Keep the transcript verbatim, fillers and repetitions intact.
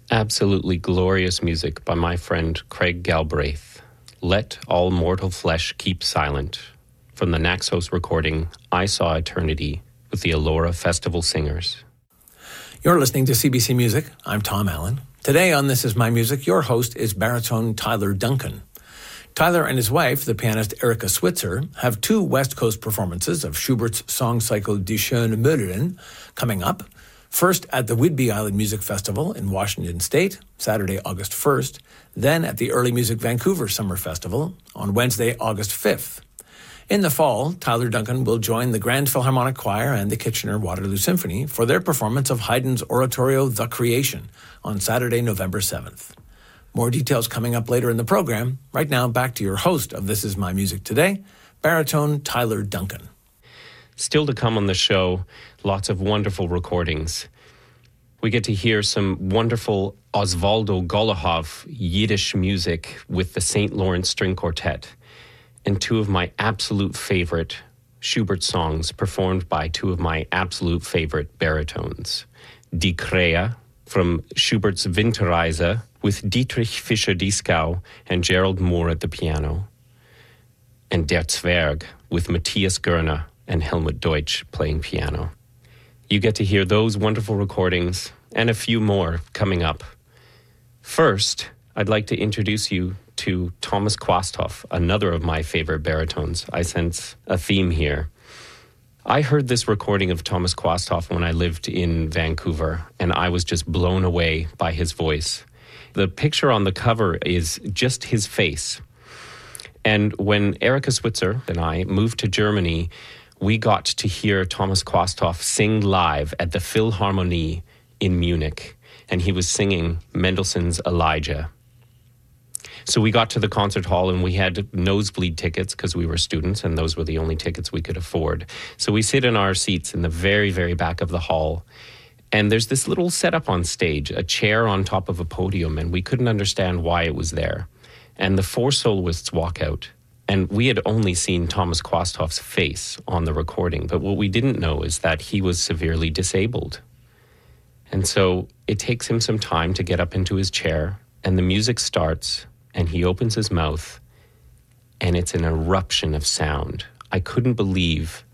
Absolutely glorious music by my friend Craig Galbraith. Let All Mortal Flesh Keep Silent, from the Naxos recording I Saw Eternity with the Elora Festival Singers. You're listening to C B C Music. I'm Tom Allen. Today on This Is My Music, your host is baritone Tyler Duncan. Tyler and his wife, the pianist Erika Switzer, have two West Coast performances of Schubert's song cycle Die Schöne Müllerin coming up. First at the Whidbey Island Music Festival in Washington State, Saturday, August first. Then at the Early Music Vancouver Summer Festival on Wednesday, August fifth. In the fall, Tyler Duncan will join the Grand Philharmonic Choir and the Kitchener-Waterloo Symphony for their performance of Haydn's oratorio The Creation on Saturday, November seventh. More details coming up later in the program. Right now, back to your host of This Is My Music Today, baritone Tyler Duncan. Still to come on the show, lots of wonderful recordings. We get to hear some wonderful Osvaldo Golihov Yiddish music with the Saint Lawrence String Quartet, and two of my absolute favorite Schubert songs performed by two of my absolute favorite baritones. Die Krähe from Schubert's Winterreise with Dietrich Fischer-Dieskau and Gerald Moore at the piano, and Der Zwerg with Matthias Görner and Helmut Deutsch playing piano. You get to hear those wonderful recordings and a few more coming up. First, I'd like to introduce you to Thomas Quasthoff, another of my favorite baritones. I sense a theme here. I heard this recording of Thomas Quasthoff when I lived in Vancouver, and I was just blown away by his voice. The picture on the cover is just his face. And when Erika Switzer and I moved to Germany, we got to hear Thomas Quasthoff sing live at the Philharmonie in Munich, and he was singing Mendelssohn's Elijah. So we got to the concert hall and we had nosebleed tickets because we were students and those were the only tickets we could afford. So we sit in our seats in the very, very back of the hall, and there's this little setup on stage, a chair on top of a podium, and we couldn't understand why it was there. And the four soloists walk out. And we had only seen Thomas Quasthoff's face on the recording, but what we didn't know is that he was severely disabled. And so it takes him some time to get up into his chair, and the music starts, and he opens his mouth, and it's an eruption of sound. I couldn't believe